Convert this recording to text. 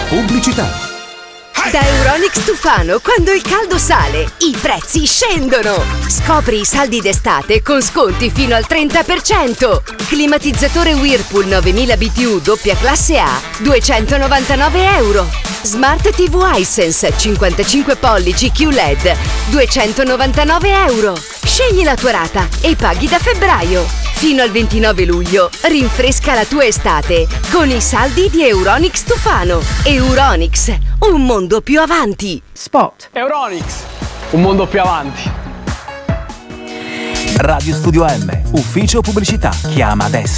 Pubblicità. Da Euronics Tufano, quando il caldo sale, i prezzi scendono! Scopri i saldi d'estate con sconti fino al 30%! Climatizzatore Whirlpool 9000 BTU doppia classe A, €299. Smart TV Hisense 55 pollici QLED, €299. Scegli la tua rata e paghi da febbraio. Fino al 29 luglio, rinfresca la tua estate con i saldi di Euronics Tufano. Euronics, un mondo più avanti. Spot. Euronics, un mondo più avanti. Radio Studio M, ufficio pubblicità. Chiama adesso